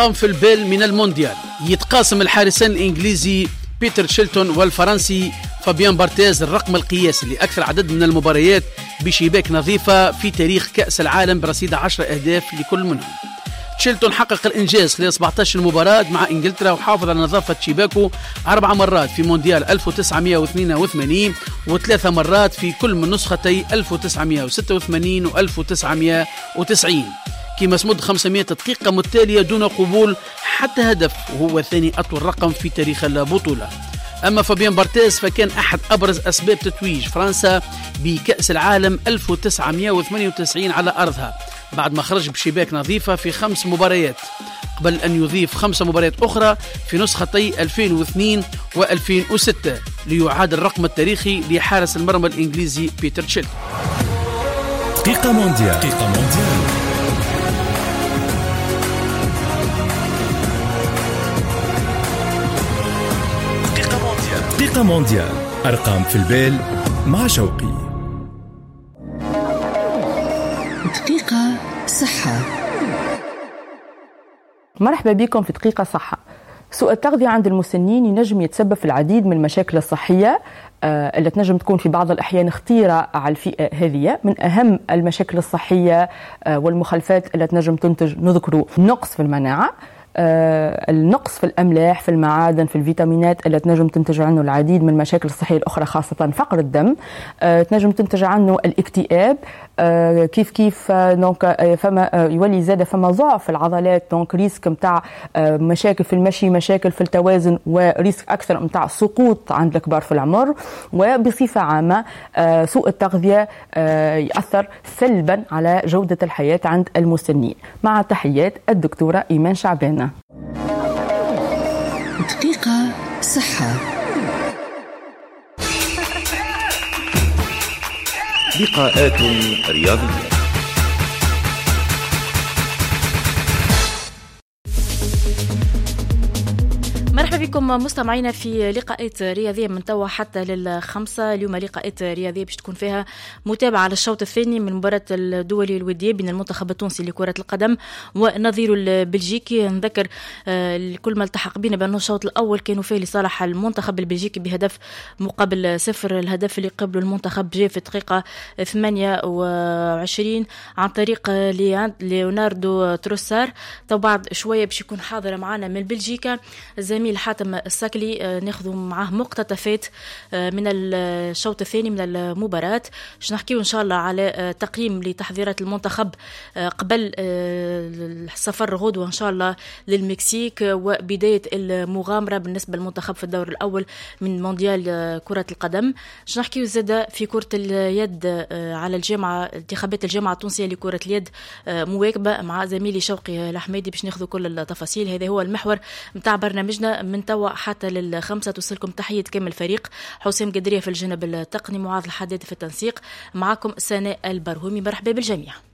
في البال من المونديال يتقاسم الحارسان الإنجليزي بيتر تشيلتون والفرنسي فابيان بارتيز الرقم القياسي لأكثر عدد من المباريات بشباك نظيفة في تاريخ كأس العالم برصيد 10 أهداف لكل منهم. تشيلتون حقق الإنجاز خلال 17 مباراة مع إنجلترا وحافظ على نظافة شباكه 4 مرات في مونديال 1982 و3 مرات في كل من نسختي 1986 و 1990 كما سمد 500 دقيقة متتالية دون قبول حتى هدف، وهو ثاني أطول رقم في تاريخ البطولة. أما فابيان بارتيز فكان أحد أبرز أسباب تتويج فرنسا بكأس العالم 1998 على أرضها بعد ما خرج بشباك نظيفة في 5 مباريات، قبل أن يضيف 5 مباريات أخرى في نسختي 2002 و2006 ليعاد الرقم التاريخي لحارس المرمى الإنجليزي بيتر تشيلتون. دقيقة مونديال. دقيقة مونديال. أرقام في البال مع شوقي. دقيقة صحة. مرحبا بكم في دقيقة صحة. سوء التغذية عند المسنين ينجم يتسبب في العديد من المشاكل الصحية اللي تنجم تكون في بعض الأحيان خطيرة على الفئة هذه. من أهم المشاكل الصحية والمخالفات اللي تنجم تنتج نذكر نقص في المناعة، النقص في الأملاح، في المعادن، في الفيتامينات اللي تنجم تنتج عنه العديد من المشاكل الصحية الأخرى خاصة فقر الدم، تنجم تنتج عنه الاكتئاب، كيف دونك فما يولي زاد فما ضعف في العضلات، دونك ريسك متاع مشاكل في المشي، مشاكل في التوازن، وريسك أكثر متاع سقوط عند الكبار في العمر. وبصفة عامة سوء التغذية يأثر سلبا على جودة الحياة عند المسنين. مع تحيات الدكتورة إيمان شعبان. دقيقة صحة. لقاءات رياضية. مرحبا بكم مستمعينا في لقاءات رياضية من توا حتى لل5. اليوم لقاءات رياضية باش تكون فيها متابعة على الشوط الثاني من مباراة الدولي الودية بين المنتخب التونسي لكرة القدم ونظيره البلجيكي. نذكر كل ما التحق بنا بأنه الشوط الأول كانوا فيه لصالح المنتخب البلجيكي بهدف مقابل 0. الهدف اللي قبله المنتخب جاء في الدقيقة 28 عن طريق ليوناردو تروسار. بعد شوية باش يكون حاضر معنا من بلجيكا زميل حاتم السكلي، ناخذوا معاه مقتطفات من الشوط الثاني من المباراة. باش نحكيو إن شاء الله على تقييم لتحضيرات المنتخب قبل السفر غدوة إن شاء الله للمكسيك، وبداية المغامرة بالنسبة للمنتخب في الدور الأول من مونديال كرة القدم. باش نحكيو زادة في كرة اليد على الجامعة، انتخابات الجامعة التونسية لكرة اليد مواكبة مع زميلي شوقي الحميدي باش ناخذوا كل التفاصيل. هذا هو المحور متاع برنامجنا من توا حتى لل5. توصلكم تحية كامل الفريق، حسام قدرية في الجانب التقني، معاذ الحداد في التنسيق، معكم سناء البرهومي. مرحبا بالجميع.